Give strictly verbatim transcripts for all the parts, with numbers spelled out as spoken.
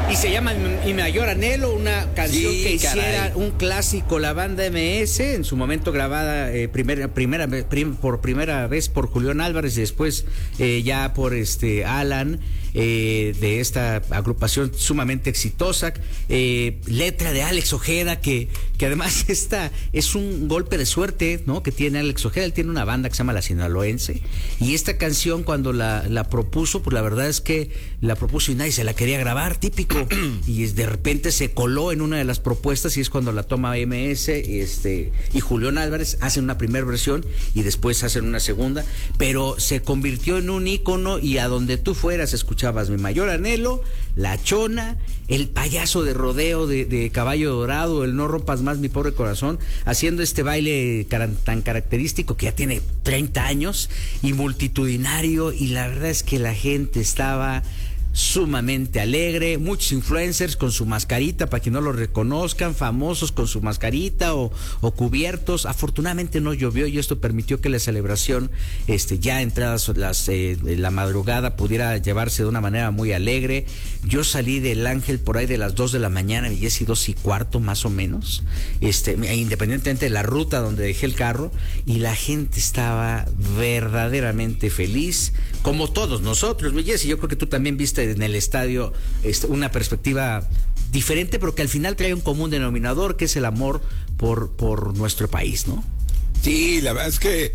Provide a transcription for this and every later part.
Y se llama Mi Mayor Anhelo, una canción Sí, que hiciera caray. un clásico la banda M S, en su momento grabada eh, primera, primera, prim, por primera vez por Julián Álvarez y después eh, ya por este Alan, eh, de esta agrupación sumamente exitosa. Eh, letra de Alex Ojeda, que, que además esta es un golpe de suerte, ¿no? Que tiene Alex Ojeda. Él tiene una banda que se llama La Sinaloense, y esta canción cuando la, la propuso, pues la verdad es que la propuso y nadie se la quería grabar, típico. Y de repente se coló en una de las propuestas y es cuando la toma M S y, este, y Julián Álvarez hacen una primera versión y después hacen una segunda, pero se convirtió en un ícono y a donde tú fueras escuchabas Mi Mayor Anhelo, La Chona, el payaso de rodeo de, de Caballo Dorado, el No Rompas Más Mi Pobre Corazón, haciendo este baile car- tan característico que ya tiene treinta años y multitudinario, y la verdad es que la gente estaba sumamente alegre, muchos influencers con su mascarita para que no lo reconozcan, famosos con su mascarita o, o cubiertos. Afortunadamente no llovió y esto permitió que la celebración, este, ya entradas las eh, la madrugada, pudiera llevarse de una manera muy alegre. Yo salí del Ángel por ahí de las dos de la mañana, y es dos y cuarto más o menos, este, independientemente de la ruta donde dejé el carro, y la gente estaba verdaderamente feliz, como todos nosotros, mi Jessy. Yo creo que tú también viste en el estadio este, una perspectiva diferente, pero que al final trae un común denominador, que es el amor por, por nuestro país, ¿no? Sí, la verdad es que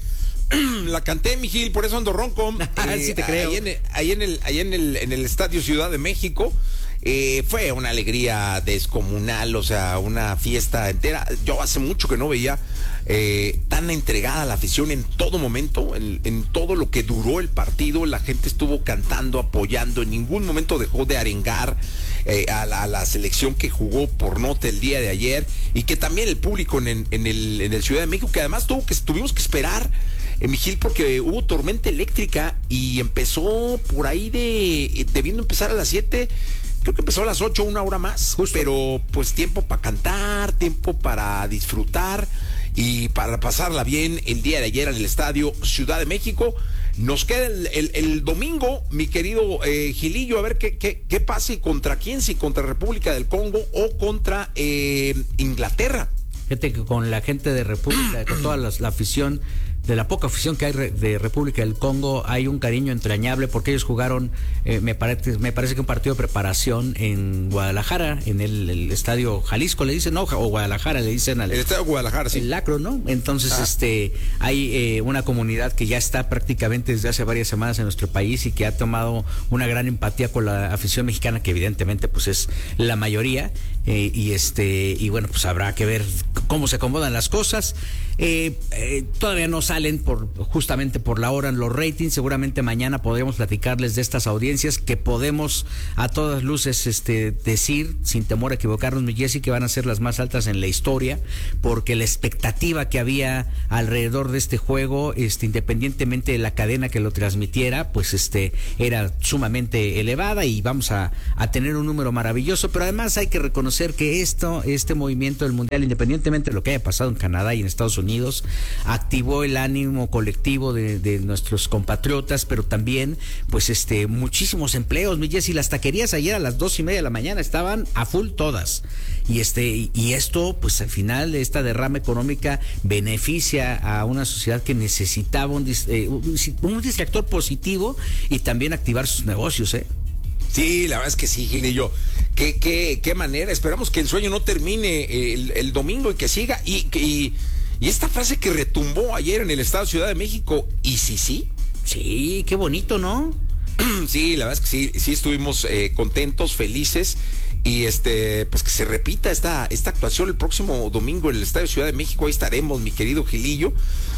la canté, mi Gil, por eso ando ronco. Eh, sí te creo. Ahí en el, ahí en el, ahí en el, en el Estadio Ciudad de México. Eh, fue una alegría descomunal, o sea, una fiesta entera. Yo hace mucho que no veía eh, tan entregada a la afición en todo momento, en, en todo lo que duró el partido. La gente estuvo cantando, apoyando, en ningún momento dejó de arengar eh, a, la, a la selección que jugó por nota el día de ayer, y que también el público en, en, en, el, en el Ciudad de México, que además tuvo que, tuvimos que esperar, eh, mi Gil, porque hubo tormenta eléctrica y empezó por ahí de, debiendo empezar a las siete. Creo que empezó a las ocho, una hora más. Justo. Pero pues tiempo para cantar, tiempo para disfrutar y para pasarla bien el día de ayer en el Estadio Ciudad de México. Nos queda el, el, el domingo, mi querido eh, Gilillo, a ver qué, qué, qué pasa y contra quién, si contra República del Congo o contra eh, Inglaterra. Fíjate que con la gente de República, con toda la, la afición, de la poca afición que hay re, de República del Congo, hay un cariño entrañable, porque ellos jugaron, eh, me, parece, me parece que un partido de preparación en Guadalajara, en el, el estadio Jalisco, le dicen, no, o Guadalajara le dicen al... El estadio Guadalajara, sí. El Lacro, ¿no? Entonces, ah. este, hay eh, una comunidad que ya está prácticamente desde hace varias semanas en nuestro país y que ha tomado una gran empatía con la afición mexicana, que evidentemente pues es la mayoría, eh, y este, y bueno, pues habrá que ver cómo se acomodan las cosas. Eh, eh, todavía no salen por justamente por la hora en los ratings. Seguramente mañana podremos platicarles de estas audiencias que podemos a todas luces este, decir, sin temor a equivocarnos, mi Jessy, que van a ser las más altas en la historia, porque la expectativa que había alrededor de este juego, este, independientemente de la cadena que lo transmitiera, pues este era sumamente elevada, y vamos a, a tener un número maravilloso. Pero además hay que reconocer que esto, este movimiento del Mundial, independientemente de lo que haya pasado en Canadá y en Estados Unidos, activó el ánimo colectivo de, de nuestros compatriotas, pero también pues este muchísimos empleos, mi Jessy. Las taquerías ayer a las dos y media de la mañana estaban a full todas, y este y, y esto pues al final esta derrama económica beneficia a una sociedad que necesitaba un, eh, un, un distractor positivo y también activar sus negocios, ¿eh? Sí, la verdad es que sí, Gil, y yo, qué, qué, qué manera. Esperamos que el sueño no termine el, el domingo y que siga, y, y, y esta frase que retumbó ayer en el Estado Ciudad de México, ¿y sí, sí? Sí, qué bonito, ¿no? Sí, la verdad es que sí, sí estuvimos eh, contentos, felices, y este, pues que se repita esta, esta actuación el próximo domingo en el Estadio Ciudad de México. Ahí estaremos, mi querido Gilillo.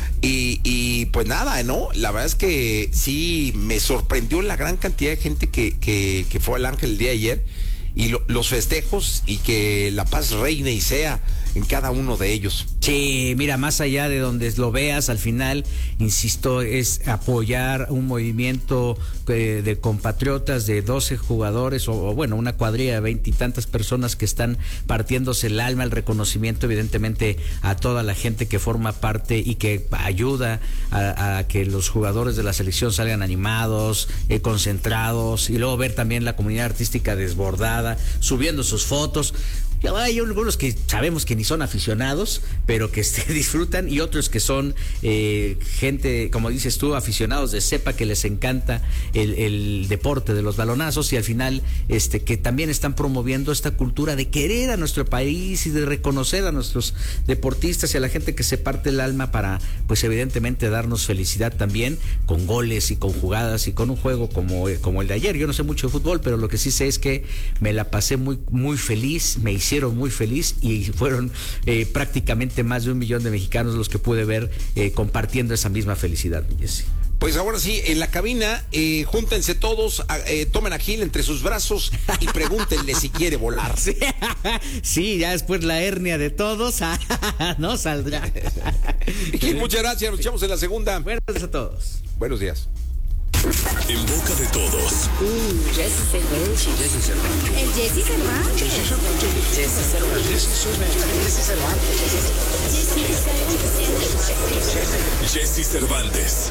Y, y pues nada, ¿no? La verdad es que sí me sorprendió la gran cantidad de gente que, que, que fue al Ángel el día de ayer, y lo, los festejos, y que la paz reine y sea en cada uno de ellos. Sí, mira, más allá de donde lo veas, al final, insisto, es apoyar un movimiento de, de compatriotas de doce jugadores, o, o bueno, una cuadrilla de veintitantas personas que están partiéndose el alma, el reconocimiento evidentemente a toda la gente que forma parte y que ayuda a, a que los jugadores de la selección salgan animados, eh, concentrados, y luego ver también la comunidad artística desbordada, subiendo sus fotos. Hay algunos que sabemos que ni son aficionados, pero que este, disfrutan, y otros que son eh, gente, como dices tú, aficionados de cepa, que les encanta el, el deporte de los balonazos, y al final este que también están promoviendo esta cultura de querer a nuestro país y de reconocer a nuestros deportistas y a la gente que se parte el alma para, pues evidentemente, darnos felicidad también con goles y con jugadas y con un juego como, como el de ayer. Yo no sé mucho de fútbol, pero lo que sí sé es que me la pasé muy, muy feliz, me hicieron muy feliz, y fueron eh, prácticamente más de un millón de mexicanos los que pude ver eh, compartiendo esa misma felicidad, Jesse. Pues ahora sí, en la cabina, eh, júntense todos, eh, tomen a Gil entre sus brazos y pregúntenle si quiere volar. Sí, sí, ya después la hernia de todos no saldrá. Gil, muchas gracias, nos echamos en la segunda. Buenos días a todos. Buenos días. En boca de todos. Uh, Jesse Cervantes. Jesse Cervantes. El Jesse Cervantes. Jesse Cervantes. Jesse Cervantes. Jesse Cervantes.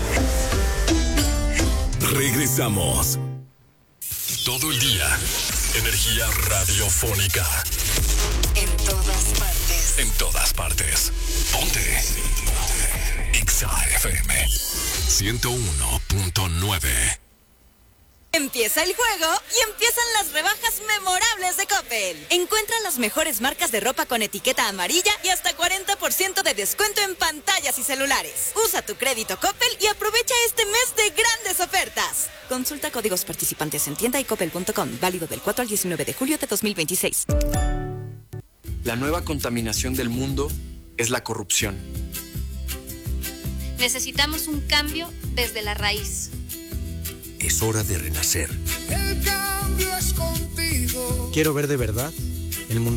Regresamos. Todo el día. Energía radiofónica. En todas partes. En todas partes. Ponte. Exa F M ciento uno punto nueve. Empieza el juego y empiezan las rebajas memorables de Coppel. Encuentra las mejores marcas de ropa con etiqueta amarilla y hasta cuarenta por ciento de descuento en pantallas y celulares. Usa tu crédito Coppel y aprovecha este mes de grandes ofertas. Consulta códigos participantes en tienda y coppel punto com. Válido del cuatro al diecinueve de julio de dos mil veintiséis. La nueva contaminación del mundo es la corrupción. Necesitamos un cambio desde la raíz. Es hora de renacer. El cambio es contigo. Quiero ver de verdad el mundo